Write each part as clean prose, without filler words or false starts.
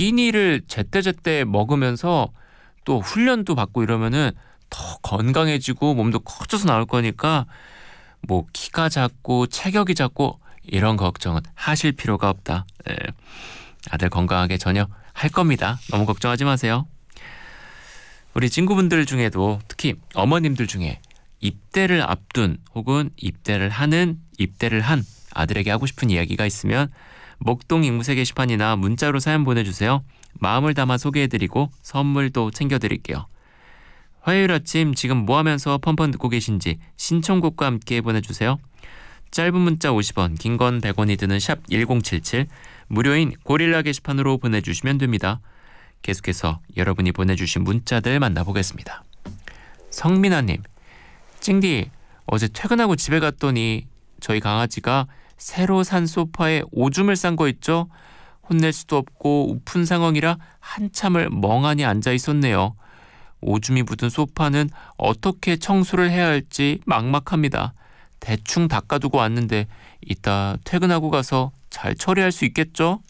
끼니를 제때제때 먹으면서 또 훈련도 받고 이러면은 더 건강해지고 몸도 커져서 나올 거니까 뭐 키가 작고 체격이 작고 이런 걱정은 하실 필요가 없다. 예. 아들 건강하게 전혀 할 겁니다. 너무 걱정하지 마세요. 우리 친구분들 중에도 특히 어머님들 중에 입대를 앞둔 혹은 입대를 한 아들에게 하고 싶은 이야기가 있으면 목동 앵무새 게시판이나 문자로 사연 보내주세요. 마음을 담아 소개해드리고 선물도 챙겨드릴게요. 화요일 아침 지금 뭐 하면서 펀펀 듣고 계신지 신청곡과 함께 보내주세요. 짧은 문자 50원, 긴 건 100원이 드는 샵 1077, 무료인 고릴라 게시판으로 보내주시면 됩니다. 계속해서 여러분이 보내주신 문자들 만나보겠습니다. 성민아님, 찡디, 어제 퇴근하고 집에 갔더니 저희 강아지가 새로 산 소파에 오줌을 싼 거 있죠? 혼낼 수도 없고 우픈 상황이라 한참을 멍하니 앉아 있었네요. 오줌이 묻은 소파는 어떻게 청소를 해야 할지 막막합니다. 대충 닦아두고 왔는데 이따 퇴근하고 가서 잘 처리할 수 있겠죠?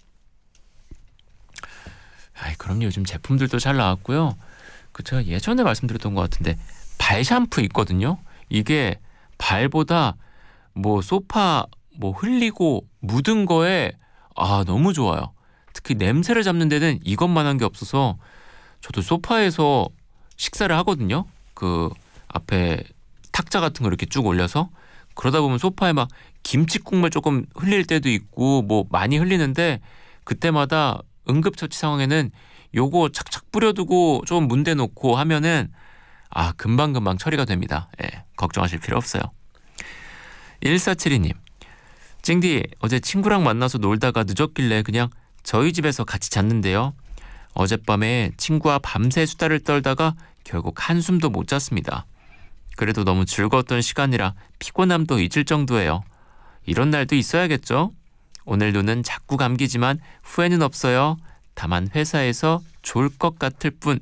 그럼요. 요즘 제품들도 잘 나왔고요. 제가 예전에 말씀드렸던 것 같은데 발 샴푸 있거든요. 이게 발보다 뭐 소파 뭐 흘리고 묻은 거에 너무 좋아요. 특히 냄새를 잡는 데는 이것만한 게 없어서 저도 소파에서 식사를 하거든요. 그 앞에 탁자 같은 거 이렇게 쭉 올려서 그러다 보면 소파에 막 김치 국물 조금 흘릴 때도 있고 뭐 많이 흘리는데 그때마다 응급처치 상황에는 요거 착착 뿌려두고 좀 문대 놓고 하면은 금방금방 처리가 됩니다. 걱정하실 필요 없어요. 1472님, 찡디, 어제 친구랑 만나서 놀다가 늦었길래 그냥 저희 집에서 같이 잤는데요. 어젯밤에 친구와 밤새 수다를 떨다가 결국 한숨도 못 잤습니다. 그래도 너무 즐거웠던 시간이라 피곤함도 잊을 정도예요. 이런 날도 있어야겠죠? 오늘 눈은 자꾸 감기지만 후회는 없어요. 다만 회사에서 졸 것 같을 뿐.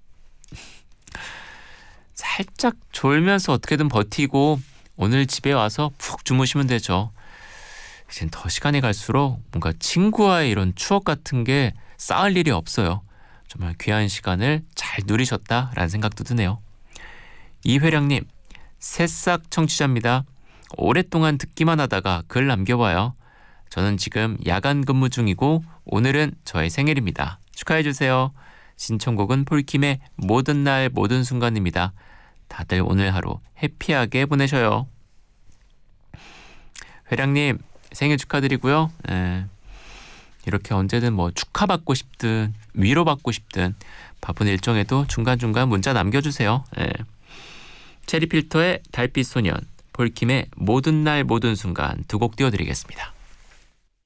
살짝 졸면서 어떻게든 버티고 오늘 집에 와서 푹 주무시면 되죠. 이젠 더 시간이 갈수록 뭔가 친구와의 이런 추억 같은 게 쌓을 일이 없어요. 정말 귀한 시간을 잘 누리셨다라는 생각도 드네요. 이회령님, 새싹 청취자입니다. 오랫동안 듣기만 하다가 글 남겨봐요. 저는 지금 야간 근무 중이고 오늘은 저의 생일입니다. 축하해주세요. 신청곡은 폴킴의 모든 날 모든 순간입니다. 다들 오늘 하루 해피하게 보내셔요. 회령님, 생일 축하드리고요. 이렇게 언제든 뭐 축하받고 싶든 위로받고 싶든 바쁜 일정에도 중간중간 문자 남겨주세요. 체리필터의 달빛소년, 폴킴의 모든 날 모든 순간 두 곡 띄워드리겠습니다.